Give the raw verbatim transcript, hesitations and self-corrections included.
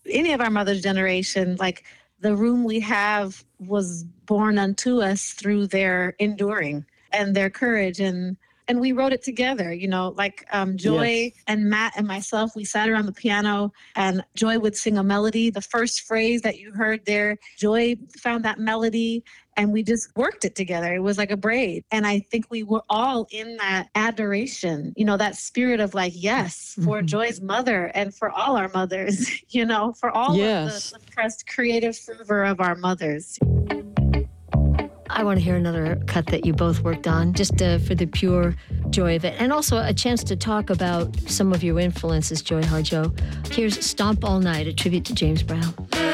any of our mother's generation, like the room we have was born unto us through their enduring and their courage. And and we wrote it together, you know, like um, Joy Yes. and Matt and myself, we sat around the piano and Joy would sing a melody. The first phrase that you heard there, Joy found that melody and we just worked it together. It was like a braid. And I think we were all in that adoration, you know, that spirit of like, yes, for Mm-hmm. Joy's mother and for all our mothers, you know, for all Yes. of the suppressed creative fervor of our mothers. I want to hear another cut that you both worked on, just uh, for the pure joy of it. And also a chance to talk about some of your influences, Joy Harjo. Here's Stomp All Night, a tribute to James Brown.